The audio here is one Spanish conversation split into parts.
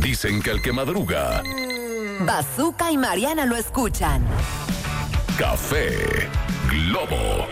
Dicen que el que madruga, Bazooka y Mariana lo escuchan. Café Globo.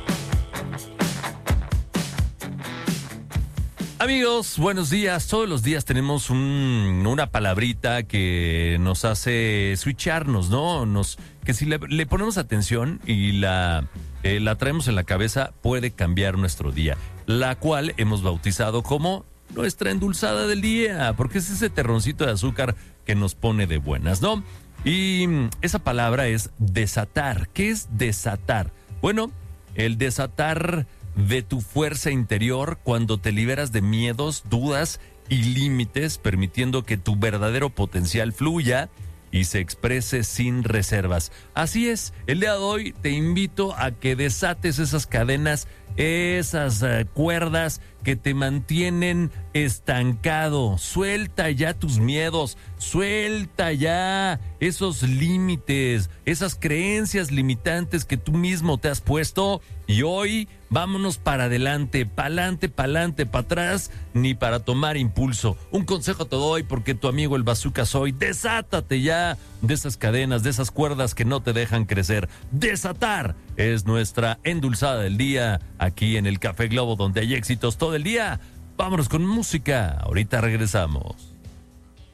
Amigos, buenos días. Todos los días tenemos una palabrita que nos hace switcharnos, ¿no? Que si le ponemos atención y la traemos en la cabeza, puede cambiar nuestro día. La cual hemos bautizado como nuestra endulzada del día, porque es ese terroncito de azúcar que nos pone de buenas, ¿no? Y esa palabra es desatar. ¿Qué es desatar? Bueno, el desatar de tu fuerza interior cuando te liberas de miedos, dudas y límites, permitiendo que tu verdadero potencial fluya y se exprese sin reservas. Así es, el día de hoy te invito a que desates esas cadenas, esas cuerdas que te mantienen estancado. Suelta ya tus miedos, suelta ya esos límites, esas creencias limitantes que tú mismo te has puesto, y hoy vámonos para adelante, pa'lante, para atrás, ni para tomar impulso. Un consejo te doy porque tu amigo el Bazooka soy. Desátate ya de esas cadenas, de esas cuerdas que no te dejan crecer. Desatar es nuestra endulzada del día aquí en el Café Globo, donde hay éxitos todo el día. Vámonos con música. Ahorita regresamos.